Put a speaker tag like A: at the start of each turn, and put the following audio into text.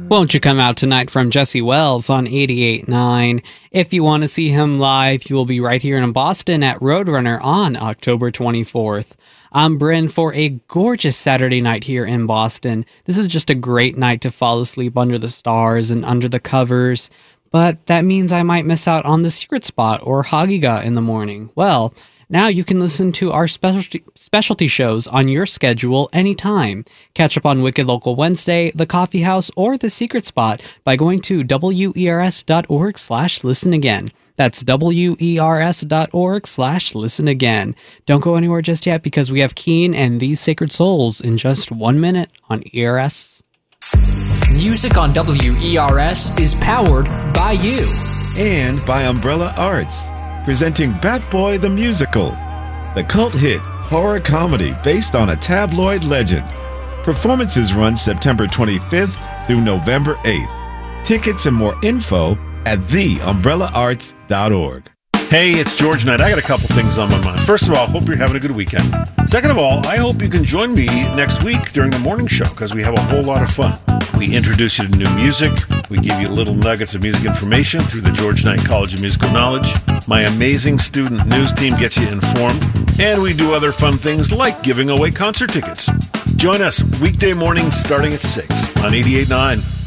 A: Won't You Come Out Tonight from Jesse Wells on 88.9. If you want to see him live, you will be right here in Boston at Roadrunner on October 24th. I'm Bryn for a gorgeous Saturday night here in Boston. This is just a great night to fall asleep under the stars and under the covers, but that means I might miss out on the Secret Spot or Hagiga in the morning. Well, now you can listen to our specialty shows on your schedule anytime. Catch up on Wicked Local Wednesday, The Coffee House, or The Secret Spot by going to wers.org/listen-again. That's wers.org/listen-again. Don't go anywhere just yet because we have Keen and These Sacred Souls in just 1 minute on ERS.
B: Music on WERS is powered by you.
C: And by Umbrella Arts. Presenting Bat Boy the Musical, the cult hit horror comedy based on a tabloid legend. Performances run September 25th through November 8th. Tickets and more info at theumbrellarts.org.
D: Hey, it's George Knight. I got a couple things on my mind. First of all, hope you're having a good weekend. Second of all, I hope you can join me next week during the morning show because we have a whole lot of fun. We introduce you to new music. We give you little nuggets of music information through the George Knight College of Musical Knowledge. My amazing student news team gets you informed. And we do other fun things like giving away concert tickets. Join us weekday mornings starting at 6 on 88.9.